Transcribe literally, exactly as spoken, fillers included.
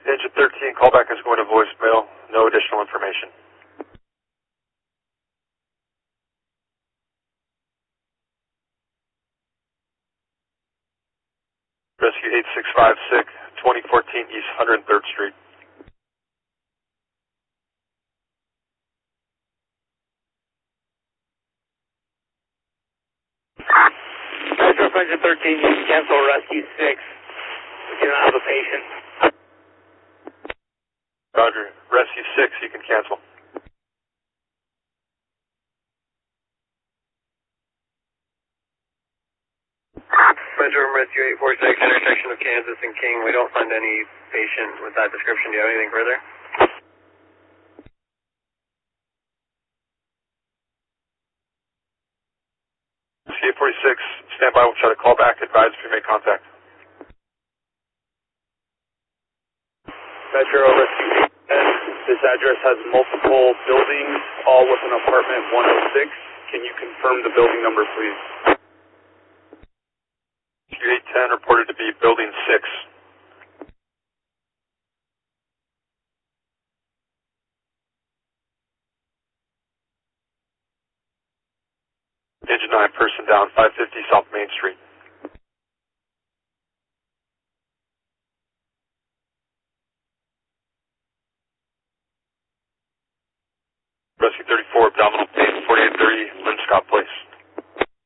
Engine thirteen, callback is going to voicemail. No additional information. Rescue eight six five six, twenty fourteen East one hundred third Street. Metro Engine thirteen, you can cancel Rescue six. We do not have a patient. Roger. Rescue six, you can cancel. Metro Rescue eight four six, intersection of Kansas and King. We don't find any patient with that description. Do you have anything further? Rescue eight forty-six, stand by. We'll try to call back. Advise if you make contact. Metro Rescue eight ten, this address has multiple buildings, all with an apartment one oh six. Can you confirm the building number, please? Rescue eight ten reported to be building six. Engine nine, person down, five fifty South Main Street.